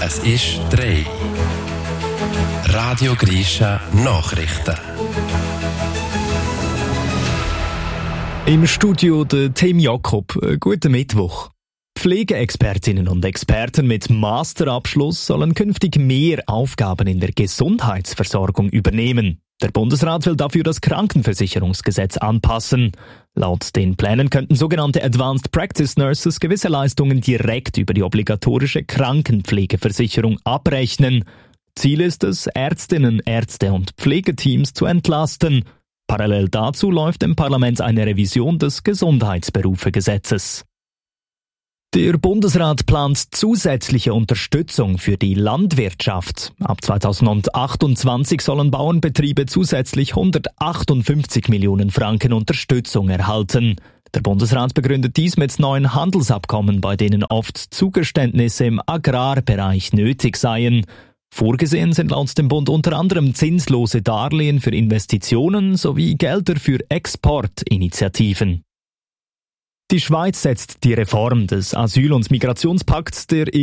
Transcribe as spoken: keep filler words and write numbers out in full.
Es ist drei. Radio Grisha Nachrichten. Im Studio der Tim Jakob. Guten Mittwoch. Pflegeexpertinnen und Experten mit Masterabschluss sollen künftig mehr Aufgaben in der Gesundheitsversorgung übernehmen. Der Bundesrat will dafür das Krankenversicherungsgesetz anpassen. Laut den Plänen könnten sogenannte Advanced Practice Nurses gewisse Leistungen direkt über die obligatorische Krankenpflegeversicherung abrechnen. Ziel ist es, Ärztinnen, Ärzte und Pflegeteams zu entlasten. Parallel dazu läuft im Parlament eine Revision des Gesundheitsberufegesetzes. Der Bundesrat plant zusätzliche Unterstützung für die Landwirtschaft. Ab zweitausendachtundzwanzig sollen Bauernbetriebe zusätzlich hundertachtundfünfzig Millionen Franken Unterstützung erhalten. Der Bundesrat begründet dies mit neuen Handelsabkommen, bei denen oft Zugeständnisse im Agrarbereich nötig seien. Vorgesehen sind laut dem Bund unter anderem zinslose Darlehen für Investitionen sowie Gelder für Exportinitiativen. Die Schweiz setzt die Reform des Asyl- und Migrationspakts der